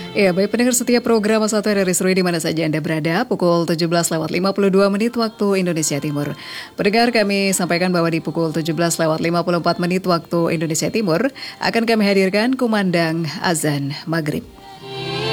Ya, baik pendengar setia program Satu dari Suri di mana saja Anda berada, pukul 17:52 waktu Indonesia Timur. Pendengar, kami sampaikan bahwa di pukul 17:54 waktu Indonesia Timur akan kami hadirkan kumandang azan maghrib.